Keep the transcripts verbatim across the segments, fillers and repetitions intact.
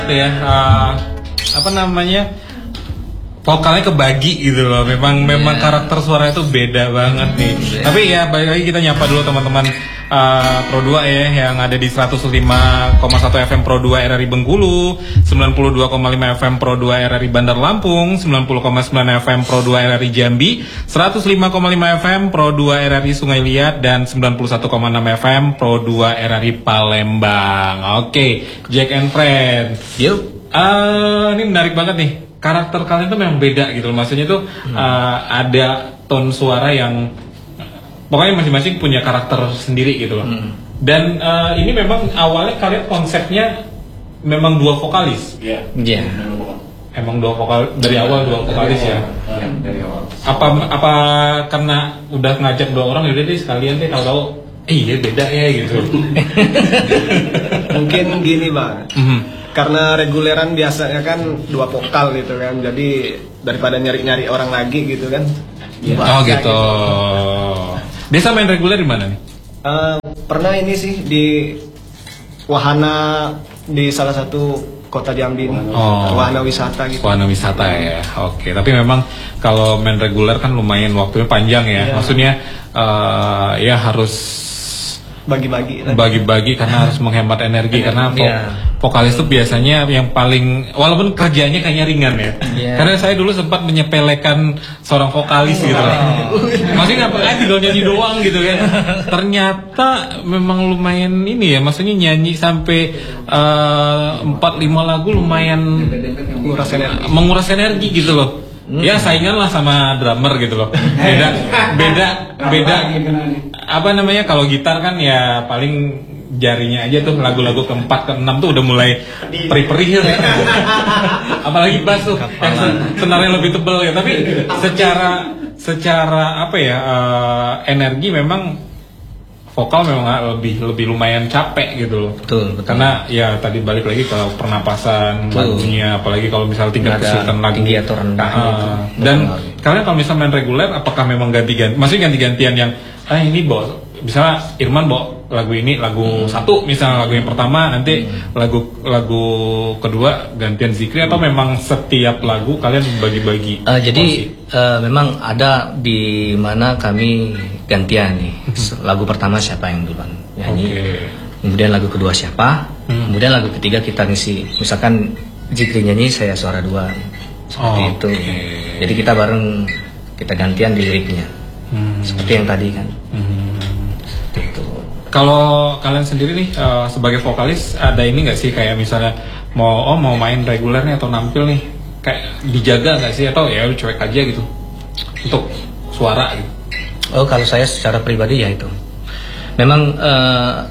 ya uh, apa namanya vokalnya kebagi gitu loh. Memang yeah. memang karakter suaranya tuh beda banget nih. Yeah. Tapi ya balik lagi kita nyapa dulu teman-teman uh, Pro dua ya yang ada di seratus lima koma satu F M Pro dua R R I Bengkulu, sembilan puluh dua koma lima F M Pro dua R R I Bandar Lampung, sembilan puluh koma sembilan F M Pro dua R R I Jambi, seratus lima koma lima F M Pro dua R R I Sungai Liat, dan sembilan puluh satu koma enam F M Pro dua R R I Palembang. Oke, okay. Jack and Friends. Yuk. Uh, ini menarik banget nih. Karakter kalian tuh memang beda gitu loh. Maksudnya tuh hmm. uh, ada tone suara yang pokoknya masing-masing punya karakter sendiri gitu loh. Hmm. Dan uh, ini memang awalnya kalian konsepnya memang dua vokalis. Iya. Yeah. Yeah. Emang dua vokal dari awal dua vokalis ya. Ya, dari awal. Apa apa karena udah ngajak dua orang yaudah deh sekalian deh tahu-tahu eh iya beda ya gitu. Mungkin gini Bang. Mm-hmm. Karena reguleran biasanya kan dua vokal gitu kan, jadi daripada nyari-nyari orang lagi gitu kan. Ya, oh gitu. gitu. Biasa main reguler di mana nih? Uh, pernah ini sih di wahana di salah satu kota Jambi nih. Oh. Wahana wisata gitu. Wahana wisata ya. Oke, tapi memang kalau main reguler kan lumayan waktunya panjang ya. Yeah. Maksudnya uh, ya harus bagi-bagi bagi-bagi karena harus menghemat energi karena vo yeah. vokalis itu biasanya yang paling walaupun kerjanya kayaknya ringan ya yeah. karena saya dulu sempat menyepelekan seorang vokalis gitu oh. maksudnya ngapain tinggal nyanyi doang gitu kan ternyata memang lumayan ini ya maksudnya nyanyi sampai empat lima lagu lumayan menguras energi, menguras energi gitu loh. Hmm. Ya saingan lah sama drummer gitu loh. Beda beda beda apa namanya kalau gitar kan ya paling jarinya aja tuh lagu-lagu keempat keenam tuh udah mulai perih-perih ya. Apalagi bass tuh yang senarnya lebih tebal ya. Tapi secara secara apa ya uh, energi memang vokal memang lebih lebih lumayan capek gitu loh. Betul, betul. Karena ya tadi balik lagi ke pernapasan betul. Lagunya, apalagi kalau misalnya tingkat kesulitan lagu tinggi atau rendah. Uh, gitu. Dan betul. Kalian kalau misalnya main reguler, apakah memang ganti-ganti? Maksudnya ganti-gantian yang ah ini bawa, misalnya Irman bawa lagu ini lagu hmm. satu, misalnya lagu yang pertama nanti hmm. lagu lagu kedua gantian Zikri atau memang setiap lagu kalian bagi-bagi? Uh, jadi uh, memang ada di mana kami gantian nih. Lagu pertama siapa yang duluan nyanyi, okay. kemudian lagu kedua siapa, hmm. kemudian lagu ketiga kita ngisi. Misalkan Zikri nyanyi, saya suara dua, seperti oh, itu. Okay. Jadi kita bareng kita gantian di liriknya, hmm. seperti yang tadi kan. Hmm. Seperti itu. Kalau kalian sendiri nih uh, sebagai vokalis ada ini nggak sih kayak misalnya mau oh mau main reguler nih atau nampil nih kayak dijaga nggak sih atau ya cuek aja gitu untuk suara gitu? Oh kalau saya secara pribadi ya itu memang uh,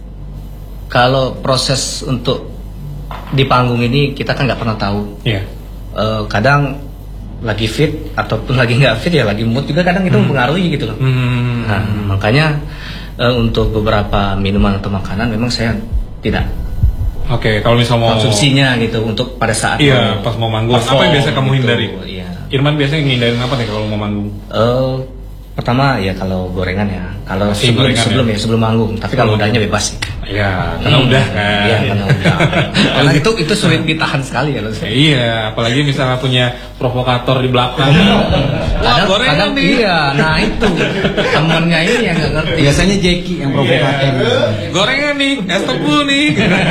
kalau proses untuk di panggung ini kita kan nggak pernah tahu. Yeah. Uh, kadang lagi fit ataupun lagi nggak fit ya lagi mood juga kadang itu hmm. mempengaruhi gitu loh. Hmm. Nah, makanya uh, untuk beberapa minuman atau makanan memang saya tidak. Oke, okay, kalau misalnya mau konsumsinya gitu untuk pada saat iya mau, pas mau manggung. Apa yang biasa kamu hindari? Gitu, iya. Irman biasanya ngindarin apa nih kalau mau manggung? Uh, pertama ya kalau gorengan ya. Kalau sebelum sebelum ya. ya sebelum manggung. Tapi kalau udahnya bebas sih. Iya, karena hmm. udah kan. Iya, karena udah. Karena itu itu sulit ditahan sekali ya loh. Iya, apalagi misalnya punya provokator di belakang. Kadang, kadang iya, nah itu temennya ini yang nggak ngerti. Biasanya Jeki yang provokator. Yeah. Gorengan nih, es tebu nih.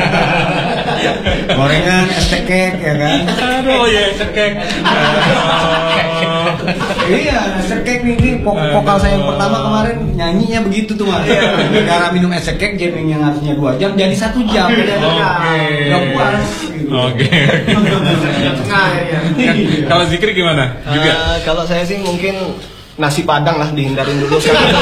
Gorengan, es tekek ya kan. Aduh ya es tekek. Iya, es tekek nih, ini vokal saya yang pertama kemarin nyanyinya begitu tuh mas. Karena minum es tekek jamming yang harusnya dua jam jadi satu jam. Oke. Oke. Kalau Zikri gimana? Juga. Uh, kalau saya sih mungkin nasi padang lah dihindarin dulu.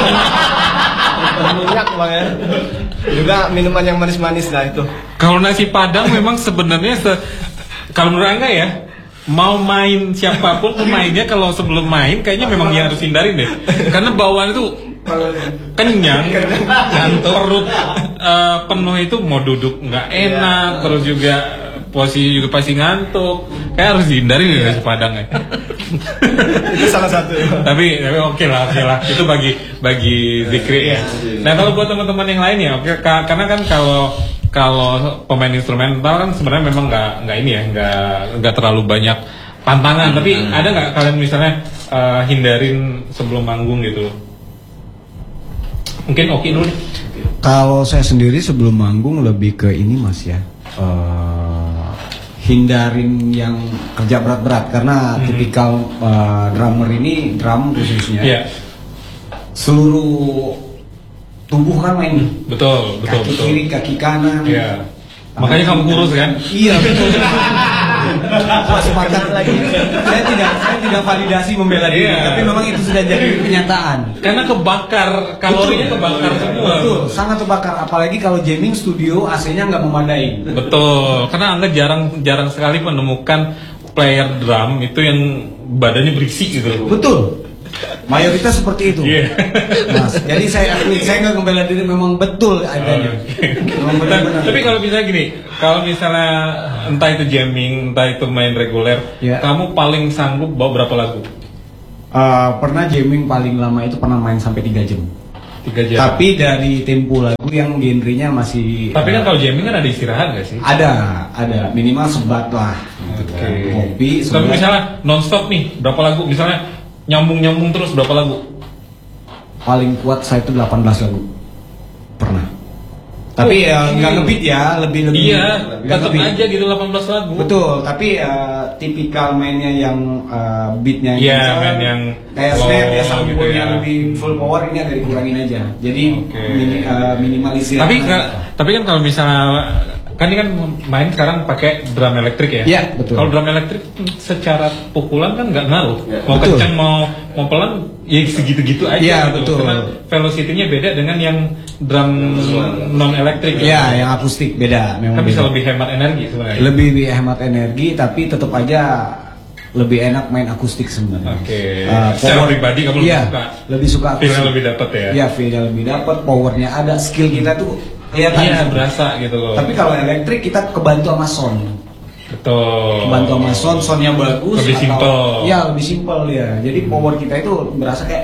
Minyak bang ya. Juga minuman yang manis-manis lah itu. Kalau nasi padang memang sebenarnya se kalau menurut Angga ya mau main siapapun pemainnya kalau sebelum main kayaknya memang yang harus hindarin deh. Karena bawaan itu kenyang, ngantuk, perut uh, penuh itu mau duduk nggak enak, yeah. Terus juga posisi juga pasti ngantuk, kayak harus dihindari nih nasi padang ya. Itu salah satu. tapi tapi oke okay lah, oke okay lah, itu bagi bagi Zikri ya. Nah kalau buat teman-teman yang lain ya, oke okay, karena kan kalau kalau pemain instrumental kan sebenarnya memang nggak nggak ini ya, nggak nggak terlalu banyak pantangan. Tapi Hmm. ada nggak kalian misalnya uh, hindarin sebelum manggung gitu? Mungkin Oki dulu. Kalau saya sendiri sebelum manggung lebih ke ini mas ya, uh, hindarin yang kerja berat-berat karena Hmm. tipikal uh, drummer ini drum khususnya Iya, seluruh tubuh kan main, betul, betul, kaki betul. kiri kaki kanan. Iya. Makanya kamu kurus kan? Iya betul. Wah, sepakat lagi. Saya tidak saya tidak validasi membela diri, Iya. tapi memang itu sudah jadi kenyataan. Karena kebakar, kalorinya Betul. kebakar semua. Betul, sangat terbakar. Apalagi kalau jamming studio A C-nya nggak memadai. Betul, karena Angga jarang jarang sekali menemukan player drum itu yang badannya berisi gitu. Betul. Mayoritas seperti itu. Iya. Mas, jadi saya akui, saya nggak membela diri, memang betul adanya. Memang Nah, benar-benar. tapi kalau misalnya gini, kalau misalnya entah itu jamming, entah itu main reguler, Iya. kamu paling sanggup bawa berapa lagu? Uh, pernah jamming paling lama itu pernah main sampai tiga jam. Tiga jam. Tapi dari tempo lagu yang genrenya masih. Tapi kan uh, kalau jamming kan ada istirahat nggak sih? ada, ada minimal sebat lah. Gitu kan. Kopi. Tapi sebat. misalnya nonstop nih, berapa lagu? Misalnya nyambung-nyambung terus berapa lagu? Paling kuat saya itu delapan belas lagu. Pernah. Tapi Oh, ya iya. nggak ngebit ya, lebih lebih. Iya, nggak tetap ngebit. aja gitu delapan belas lagu. Betul, tapi uh, tipikal mainnya yang uh, beatnya Iya, kencang, main yang kayak slow snare ya gitu sambungnya ya. lebih full power, ini agak dikurangin aja. Jadi Oke. mini- uh, minimalisir. Tapi ka- tapi kan kalau misalnya kan ini kan main sekarang pakai drum elektrik ya? Iya, betul. Kalau drum elektrik secara pukulan kan nggak ngaruh. Iya, Mau betul. kencang mau mau pelan ya segitu-gitu aja. Iya, gitu. betul. Karena velocity-nya beda dengan yang drum non elektrik. ya yang akustik beda memang. Kan bisa beda. lebih hemat energi sebenarnya. lebih hemat energi, tapi tetap aja lebih enak main akustik sebenarnya. Oke. Uh, Secara power- pribadi kamu lebih iya, suka. lebih suka akustik. Feel-nya lebih dapet ya? Iya, feel-nya lebih dapat, powernya ada, skill kita tuh kelihatan. Iya, berasa gitu loh. Tapi kalau elektrik kita kebantu sama sound. Betul. Kebantu sama sound, soundnya bagus. Lebih atau- simple. Iya, lebih simple ya. Jadi power kita itu berasa kayak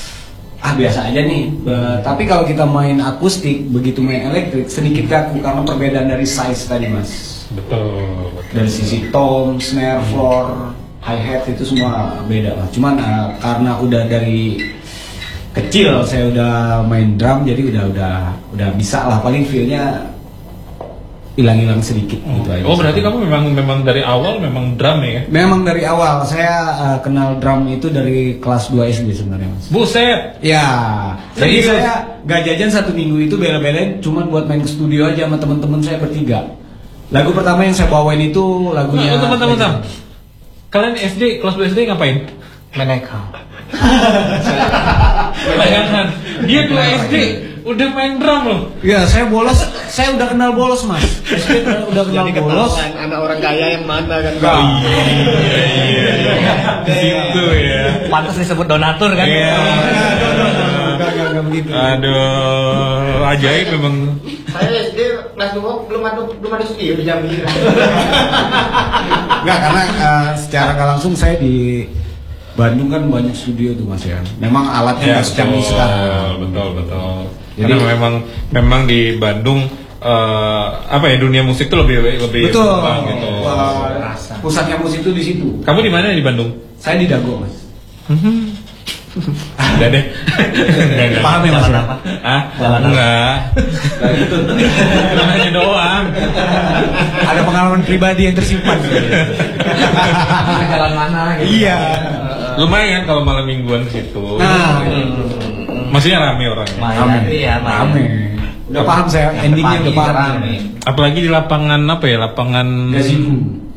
ah biasa aja nih. Be- tapi kalau kita main akustik, begitu main elektrik sedikit kaku karena perbedaan dari size tadi mas. Betul. Dari sisi tom, snare, floor, hi hat itu semua beda lah. Cuman uh, karena udah dari kecil saya udah main drum, jadi udah udah udah bisa lah. Paling feelnya hilang-hilang sedikit gitu aja. Oh berarti kamu memang memang dari awal memang drum ya? Memang dari awal saya uh, kenal drum itu dari kelas dua S D sebenarnya mas. Buset. Ya, jadi Serius? saya gak jajan satu minggu itu bela-belain cuman buat main ke studio aja sama teman-teman saya bertiga. Lagu pertama yang saya bawain itu lagunya. Nah, teman-teman, kalian S D kelas dua S D ngapain? Meneka. Bayangkan dia dua S D udah main drum loh. Ya, saya bolos, saya udah kenal bolos mas. S D udah kenal bolos. anak orang kaya yang mana kan? Enggak. Iya iya. Gitu ya. Pantas disebut donatur kan? Iya. Enggak, enggak, enggak begitu. Aduh, ajaib memang. Saya S D kelas dua belum ada belum ada studio di Jambi. Enggak, karena uh, secara nggak langsung saya di Bandung kan banyak studio tuh mas ya. Memang alatnya nggak secanggih sekarang. Betul betul. Jadi- Karena memang memang di Bandung eh, apa ya dunia musik tuh lebih lebih Betul. berkembang gitu. Uh, pusatnya musik itu di situ. Kamu di mana di Bandung? Saya di Dago mas. Udah deh. Enggak, enggak. Paham ya mas? Jalan ya? apa? Hah? Jalan apa? Enggak. Namanya doang. Ada pengalaman pribadi yang tersimpan. Jalan mana gitu? Iya. Lumayan kalau malam mingguan ke situ. Nah, Maksudnya rame orangnya. Main iya, main. rame. Udah paham saya, endingnya udah paham. rame. Apalagi di lapangan apa ya? Lapangan Gazebo.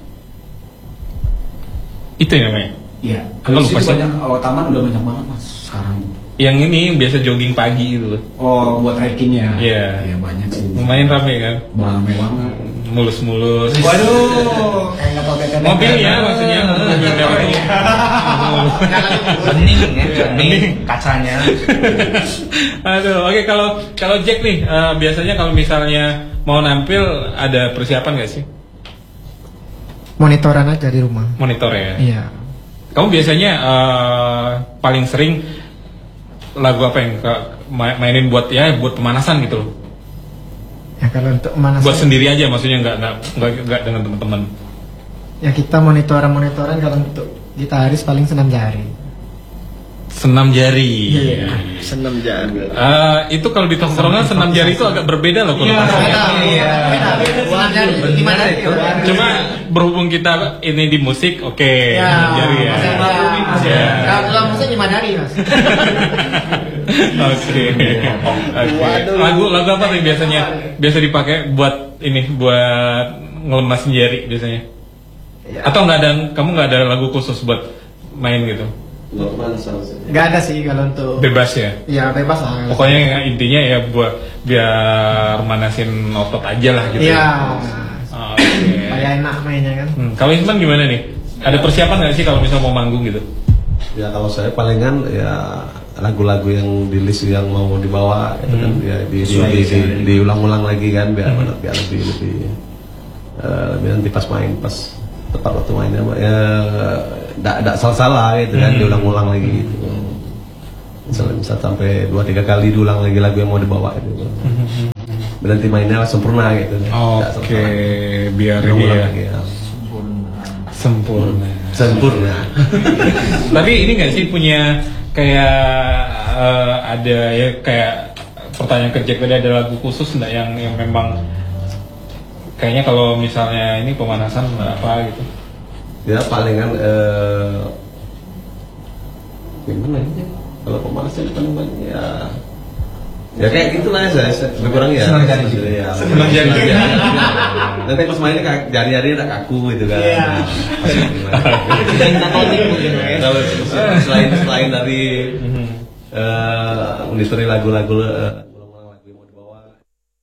itu ya namanya. Iya. Kalau Kalau situ lupa sih. banyak, oh, taman udah banyak banget mas sekarang. Yang ini yang biasa jogging pagi itu loh. Oh, buat hiking-nya. Iya. Iya banyak sih. Lumayan rame kan. Rame banget. Mulus-mulus. Waduh, kayak nggak tahu kayak Mobilnya maksudnya. Mobilnya itu. Bening ya, bening kacanya. Aduh, oke kalau kalau Jack nih eh, biasanya kalau misalnya mau nampil ada persiapan nggak sih? Monitoran aja di rumah. Monitor ya. Iya. Kamu biasanya eh, paling sering lagu apa yang ke- ma- mainin buat ya buat pemanasan gitu loh? Ya kalau untuk mana Buat sendiri aja maksudnya, nggak nggak nggak nggak dengan teman-teman. Ya kita monitoran-monitoran kalau untuk gitaris paling senam jari. Senam jari. Iya. Senam jari. Eh, itu kalau di tongkrongan senam jari itu agak berbeda loh kalau Iya. Senam jari gimana itu? Cuma berhubung kita ini di musik, oke, senam jari ya. Ya. Kalau dalam musik lima jari mas. Oke. Oke. Lagu lagu apa nih biasanya biasa dipakai buat ini buat ngelemasin jari biasanya? Atau nggak ada, kamu nggak ada lagu khusus buat main gitu? Gak ada sih kalau untuk. Bebas ya? Ya bebas lah. Pokoknya intinya ya buat biar manasin otot aja lah gitu. Iya. Oke. Supaya enak mainnya kan. Hmm. Kalau Isman gimana nih? Ada persiapan nggak sih kalau misal mau manggung gitu? Ya kalau saya palingan ya lagu-lagu yang di list yang mau dibawa itu kan ya di, di, di, di, diulang-ulang lagi kan biar hmm. biar lebih lebih uh, lebih nanti pas main pas tepat waktu mainnya ya tidak tidak salah-salah gitu kan hmm. diulang-ulang lagi gitu. Misalnya bisa sampai dua tiga kali diulang lagi lagu yang mau dibawa gitu. Hmm. Berarti mainnya sempurna gitu. Oke, okay. Biar ini ya. Lagi, ya. Sempurna. Sempurna. Tapi ini nggak sih punya kayak uh, ada ya kayak pertanyaan kerja tadi, ada lagu khusus nggak yang yang memang kayaknya kalau misalnya ini pemanasan apa gitu? Ya palingan eh, gimana ya? Kalau pemanasan paling banyak ya ya kayak gitulah ya saya, saya lebih kurang ya. Senang jari juga. Ya, senang jari juga. Nanti pas mainnya jari-jari udah kaku gitu kan. Iya. Kalau selain selain dari uh, mendistri lagu-lagu uh, lagu yang mau dibawa.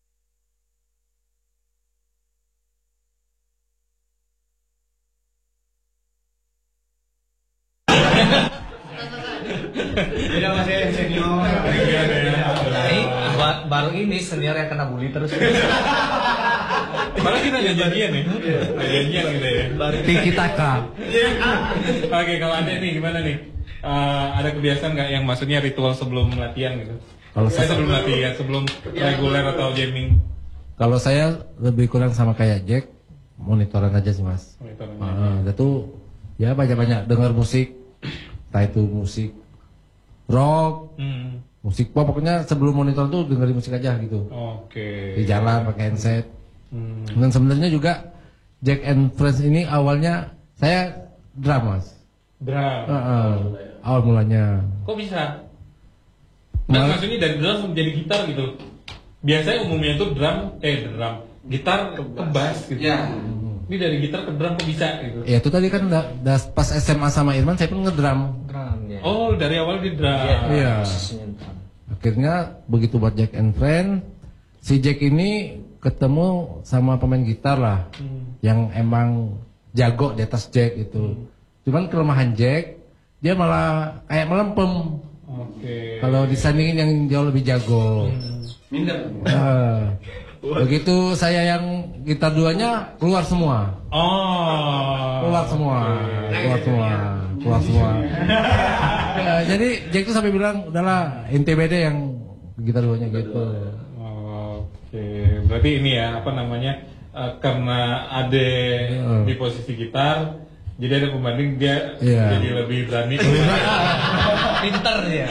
Beda masih senior. Ini ba- baru ini senior yang kena bully terus. Malah kita ada janjian ya, ada janjian gitu ya. Tiki taka. Oke, kalau ada nih gimana nih? Uh, ada kebiasaan nggak yang maksudnya ritual sebelum latihan gitu? Kalau saya saya- sebelum latihan, sebelum reguler atau jamming. Kalau saya lebih kurang sama kayak Jack, monitoran aja sih mas. Monitoran Ah, itu ya banyak-banyak dengar musik, entah itu musik rock, Hmm. musik pop, pokoknya sebelum monitor tuh dengerin musik aja gitu. Oke. Di jalan pakai handset. Hmm. Dan sebenarnya juga Jack and Friends ini awalnya saya drum mas. Drum. Ah, ah, awal mulanya. Kok bisa? Nah, Mal- maksudnya dari drum menjadi gitar gitu. Biasanya umumnya tuh drum, eh drum, gitar ke, ke bass gitu. Ya. Ini dari gitar ke drum kok bisa gitu. Ya itu tadi kan da- da- pas S M A sama Irman saya pun ngedrum. Drum ya. Oh, dari awal di drum. Iya. Posisinya drum. Akhirnya begitu buat Jack and Friend, si Jack ini ketemu sama pemain gitar lah, Hmm. yang emang jago di atas Jack itu. Cuman kelemahan Jack, dia malah kayak melempem. Oke. Kalau disandingin yang jauh lebih jago. Minder. Nah, begitu saya yang gitar duanya keluar semua, Oh. keluar semua, keluar semua, keluar semua. Ya, jadi Jack tuh sampai bilang udahlah ente beda yang gitar duanya gitu. Oke, berarti ini ya apa namanya eh, karena ada Iya. di posisi gitar, jadi ada pembanding dia Iya. jadi lebih berani. Pinter dia.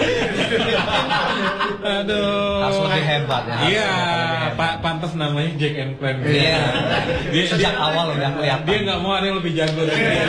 Aduh. Harus lebih hebat ya. Iya, Pak pantas namanya Jack and Friend. Iya. Dia Sejak dia- awal udah kelihatan. Dia nggak mau ada yang lebih jago dari dia.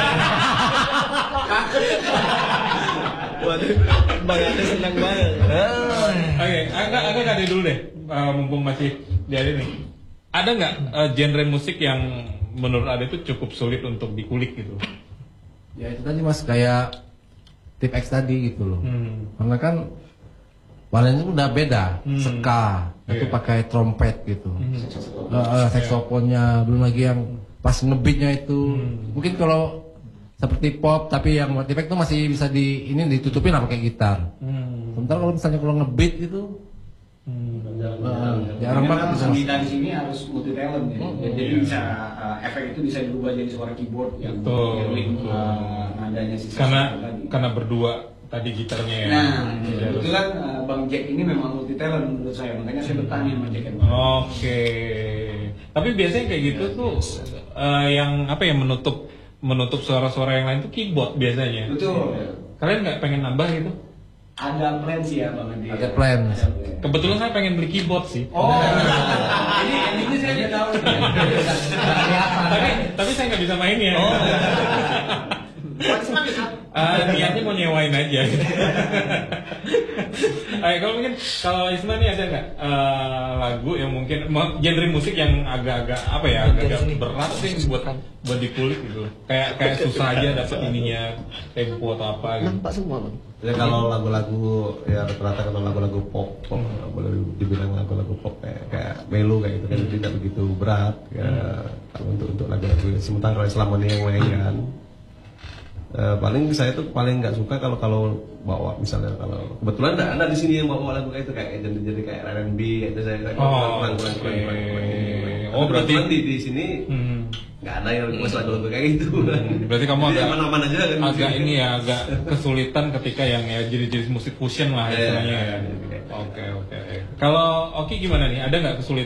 Waduh, Bang Ade senang banget. Oke, agak agak ada dulu deh, uh, mumpung masih di ada nih. Ada nggak uh, genre musik yang menurut Ade itu cukup sulit untuk dikulik gitu? Ya itu tadi mas kayak tip X tadi gitu loh. Hmm. Karena kan warnanya udah beda, Hmm. ska, itu Iya. pakai trompet gitu, Hmm. Eh, eh, saksofonnya, belum lagi yang pas ngebeatnya itu, Hmm. mungkin kalau seperti pop tapi yang efek itu masih bisa di ini ditutupin lah pakai gitar. Hmm. Sementara kalau misalnya kalau ngebeat itu Hmm. eh, jarang banget Memang itu sang mas. gitar di sini harus multi talent ya. Jadi Iya. bisa uh, efek itu bisa dirubah jadi suara keyboard yang Betul, yang link, betul. uh, nadanya si Karena saxophone tadi. karena berdua tadi gitarnya ya. Nah, kebetulan uh, Bang Jack ini memang multi talent menurut saya, makanya saya bertanya sama Jack. Oke. Tapi biasanya kayak gitu tuh uh, yang apa ya menutup menutup suara-suara yang lain tuh keyboard biasanya. Betul. Kalian nggak pengen nambah gitu? Ada plan sih ya Bang Andi. Ada plan. Kebetulan saya pengen beli keyboard sih. Oh, ini ini saya nggak tahu. tapi tapi saya nggak bisa mainnya. Oh. Isman bisa. Ah, niatnya mau nyewain aja. Ayo, kalau mungkin kalau Isma nih ada nggak eh, lagu yang mungkin mo- genre musik yang agak-agak apa ya agak-agak berat sih buat buat dikulik gitu. Kayak kayak susah aja dapet ininya tempo atau apa gitu. Nampak semua bang. Ya kalau lagu-lagu ya rata-rata kalau lagu-lagu pop, pop boleh dibilang lagu-lagu pop kayak kayak melo kayak gitu kan tidak begitu berat ya kalau untuk untuk lagu-lagu sementara selama ini yang main kan. Uh, paling saya tuh paling nggak suka kalau kalau bawa misalnya kalau kebetulan ada ada di sini yang bawa lagu kayak itu kayak jadi jadi kayak R and B itu saya kayak Oh, kurang kurang kurang kurang kurang kurang. Oh, berarti- Kebetulan di di sini Hmm. nggak ada yang request lagu-lagu kayak gitu. Berarti kamu Jadi agak aman-aman aja kan. agak ini ya agak kesulitan ketika yang ya jenis-jenis musik fusion lah Iya, istilahnya ya. iya, iya. Oke oke. Kalau Oki gimana nih? Ada nggak kesulitan?